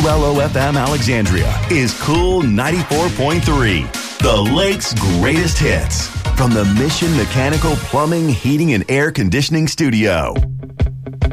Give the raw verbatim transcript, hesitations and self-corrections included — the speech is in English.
L O F M Alexandria is Cool ninety-four point three, the Lake's greatest hits, from the Mission Mechanical Plumbing, Heating, and Air Conditioning Studio.